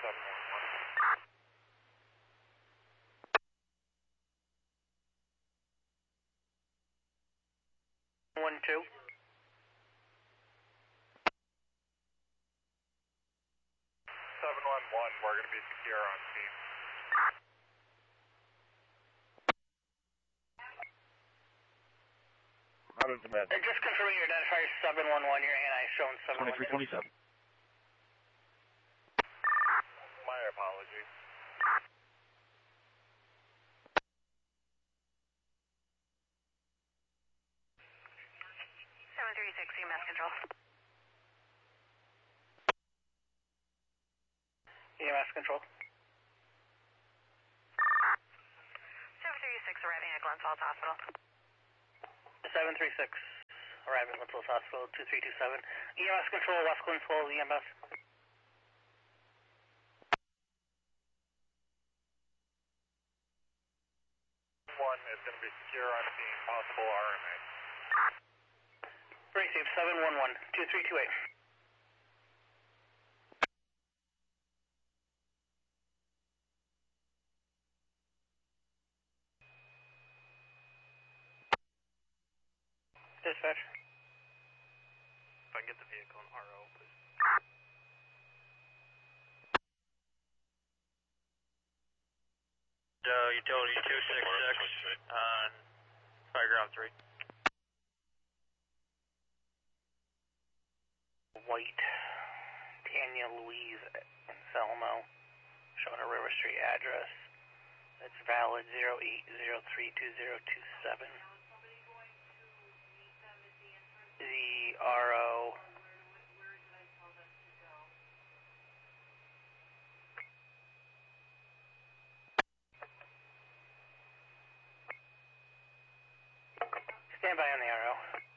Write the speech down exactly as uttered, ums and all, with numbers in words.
seven one one. One two. Seven one one. We're going to be secure on scene. How does the med? Uh, just confirming your identifier seven one one. Your A N I showing seven one two. twenty-three twenty-seven. My apologies. seven three six, E M S control. E M S control. seven three six arriving at Glens Falls Hospital. seven three six. Arriving at Glens Falls Hospital, two three two seven. E M S control, West Glens Falls, E M S. One is going to be secure on scene. Possible R M A. Receive seven one one, two three two eight. Dispatch. If I can get the vehicle in R O, please. Uh, utility two six six on Fireground three. White, Tanya Louise Anselmo, showing a River Street address. It's valid zero eight zero three two zero two seven. The R O. Stand by on the R O.